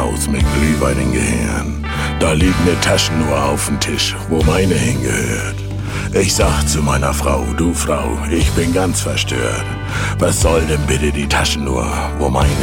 Haus mit Glühwein im Gehirn. Da liegen ne Taschenuhr auf dem Tisch, wo meine hingehört. Ich sag zu meiner Frau, du Frau, ich bin ganz verstört. Was soll denn bitte die Taschenuhr, wo meine